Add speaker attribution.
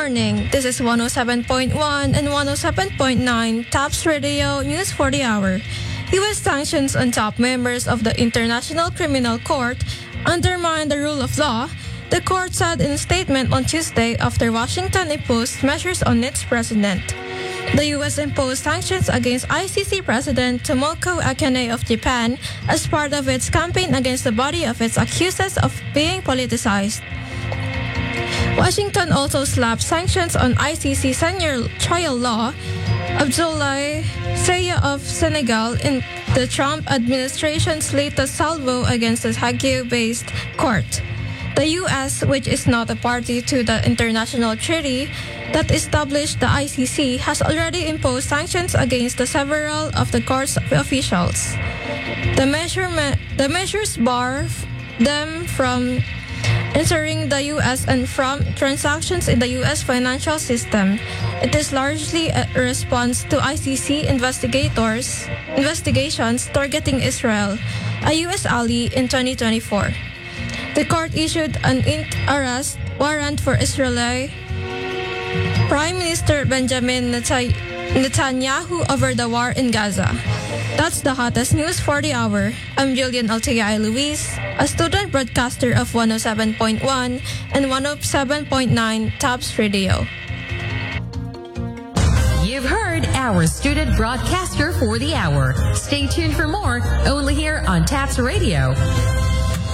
Speaker 1: morning. This is 107.1 and 107.9 TAPS Radio News for the Hour. U.S. sanctions on top members of the International Criminal Court undermine the rule of law, the court said in a statement on Tuesday after Washington imposed measures on its president. The U.S. imposed sanctions against ICC President Tomoko Akane of Japan as part of its campaign against the body of its accusers of being politicized. Washington also slapped sanctions on ICC senior trial law Abdoulaye Seye of Senegal in the Trump administration's latest salvo against the Hague-based court. The U.S., which is not a party to the international treaty that established the ICC, has already imposed sanctions against several of the court's officials. The measures bar them from entering the U.S. and from transactions in the U.S. financial system. It is largely a response to ICC investigations targeting Israel, a U.S. ally, in 2024. The court issued an arrest warrant for Israeli Prime Minister Benjamin Netanyahu over the war in Gaza. That's the hottest news for the hour. I'm Julian Altea Luis, a student broadcaster of 107.1 and 107.9 TAPS Radio.
Speaker 2: You've heard our student broadcaster for the hour. Stay tuned for more, only here on TAPS Radio.